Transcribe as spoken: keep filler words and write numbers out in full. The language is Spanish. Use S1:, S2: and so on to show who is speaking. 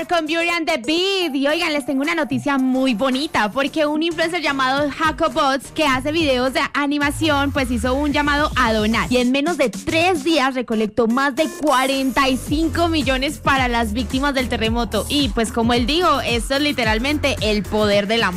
S1: Taylor con Beauty and the Beat. Y oigan, les tengo una noticia muy bonita, porque un influencer llamado Jacobots, que hace videos de animación, pues hizo un llamado a donar. Y en menos de tres días recolectó más de cuarenta y cinco millones para las víctimas del terremoto. Y pues como él dijo, esto es literalmente el poder del amor.